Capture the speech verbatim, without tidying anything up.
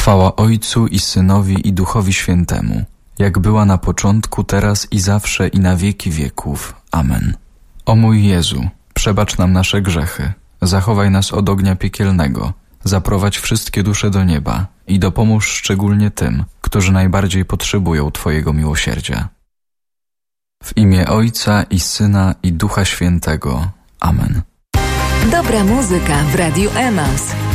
Chwała Ojcu i Synowi i Duchowi Świętemu, jak była na początku, teraz i zawsze i na wieki wieków. Amen. O mój Jezu, przebacz nam nasze grzechy, zachowaj nas od ognia piekielnego, zaprowadź wszystkie dusze do nieba i dopomóż szczególnie tym, którzy najbardziej potrzebują Twojego miłosierdzia. W imię Ojca i Syna i Ducha Świętego. Amen. Dobra muzyka w Radiu Emaus.